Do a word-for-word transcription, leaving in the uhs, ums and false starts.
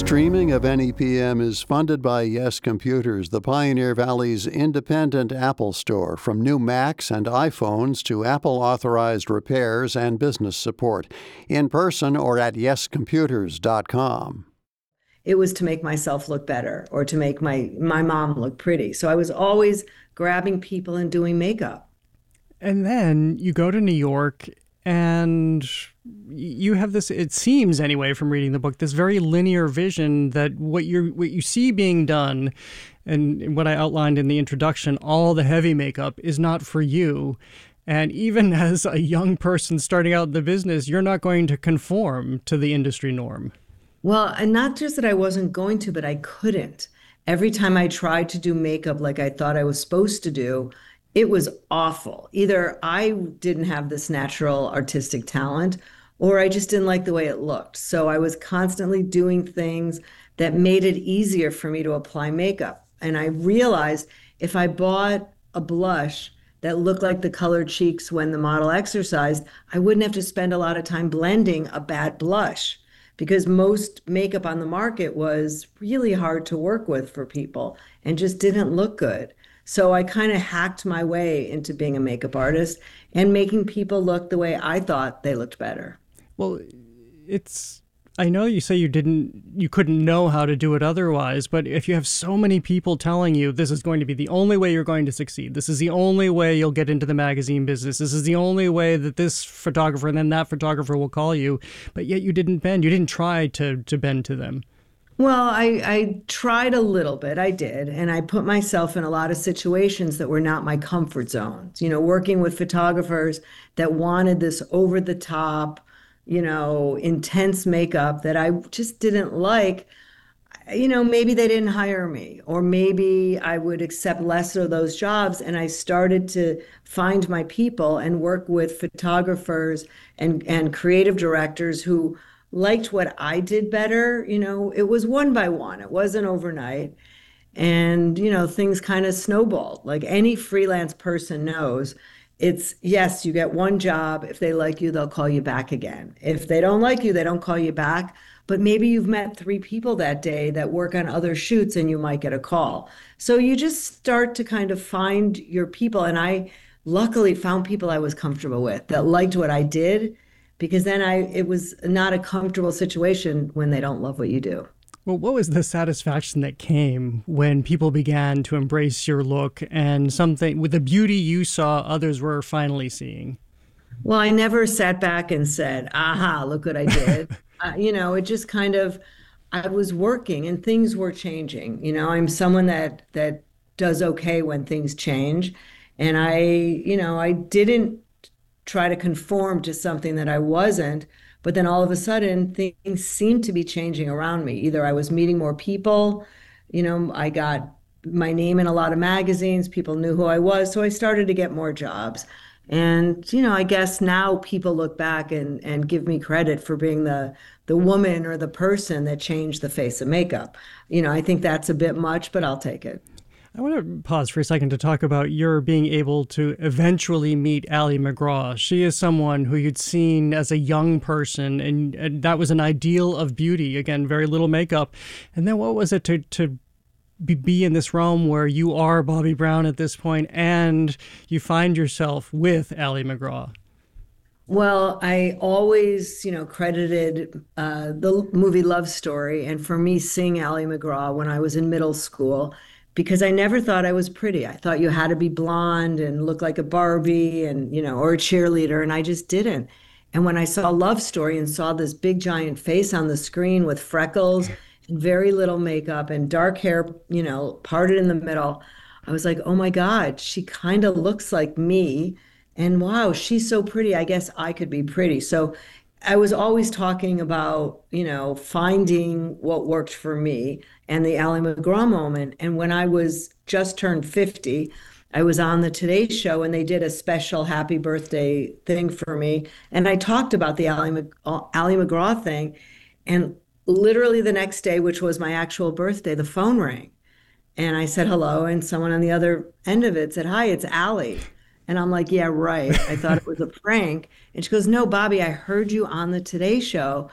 Streaming of N E P M is funded by Yes Computers, the Pioneer Valley's independent Apple store. From new Macs and iPhones to Apple-authorized repairs and business support. In person or at yes computers dot com. It was to make myself look better or to make my, my mom look pretty. So I was always grabbing people and doing makeup. And then you go to New York and you have this, it seems anyway from reading the book, this very linear vision that what you what you see being done and what I outlined in the introduction, all the heavy makeup is not for you. And even as a young person starting out in the business, you're not going to conform to the industry norm. Well, and not just that I wasn't going to, but I couldn't. Every time I tried to do makeup like I thought I was supposed to do, it was awful. Either I didn't have this natural artistic talent or I just didn't like the way it looked. So I was constantly doing things that made it easier for me to apply makeup. And I realized if I bought a blush that looked like the colored cheeks when the model exercised, I wouldn't have to spend a lot of time blending a bad blush because most makeup on the market was really hard to work with for people and just didn't look good. So I kind of hacked my way into being a makeup artist and making people look the way I thought they looked better. Well, it's, I know you say you didn't, you couldn't know how to do it otherwise, but if you have so many people telling you this is going to be the only way you're going to succeed, this is the only way you'll get into the magazine business, this is the only way that this photographer and then that photographer will call you, but yet you didn't bend, you didn't try to, to bend to them. Well, I, I tried a little bit, I did, and I put myself in a lot of situations that were not my comfort zones. You know, working with photographers that wanted this over-the-top, you know, intense makeup that I just didn't like. You know, maybe they didn't hire me, or maybe I would accept less of those jobs, and I started to find my people and work with photographers and, and creative directors who liked what I did better. You know, it was one by one. It wasn't overnight. And, you know, things kind of snowballed. Like any freelance person knows, it's, yes, you get one job. If they like you, they'll call you back again. If they don't like you, they don't call you back. But maybe you've met three people that day that work on other shoots and you might get a call. So you just start to kind of find your people. And I luckily found people I was comfortable with that liked what I did, because then I it was not a comfortable situation when they don't love what you do. Well, what was the satisfaction that came when people began to embrace your look and something with the beauty you saw others were finally seeing? Well, I never sat back and said, aha, look what I did. uh, you know, it just kind of, I was working and things were changing. You know, I'm someone that that does okay when things change. And I, you know, I didn't try to conform to something that I wasn't, but then all of a sudden things seemed to be changing around me. Either I was meeting more people, you know, I got my name in a lot of magazines, people knew who I was, so I started to get more jobs. And, you know, I guess now people look back and, and give me credit for being the, the woman or the person that changed the face of makeup. You know, I think that's a bit much, but I'll take it. I want to pause for a second to talk about your being able to eventually meet Ali MacGraw. She is someone who you'd seen as a young person, and, and that was an ideal of beauty. Again, very little makeup. And then what was it to, to be, be in this realm where you are Bobbi Brown at this point and you find yourself with Ali MacGraw? Well, I always, you know, credited uh, the movie Love Story, and for me, seeing Ali MacGraw when I was in middle school, because I never thought I was pretty. I thought you had to be blonde and look like a Barbie and, you know, or a cheerleader, and I just didn't. And when I saw Love Story and saw this big giant face on the screen with freckles and very little makeup and dark hair, you know, parted in the middle, I was like, oh my God, she kind of looks like me. And wow, she's so pretty. I guess I could be pretty. So I was always talking about, you know, finding what worked for me and the Ali MacGraw moment. And when I was just turned fifty, I was on the Today Show and they did a special happy birthday thing for me. And I talked about the Ali, Mac- Ali MacGraw thing. And literally the next day, which was my actual birthday, the phone rang. And I said hello. And someone on the other end of it said, hi, it's Ali. And I'm like, yeah, right. I thought it was a prank. And she goes, no, Bobbi, I heard you on the Today Show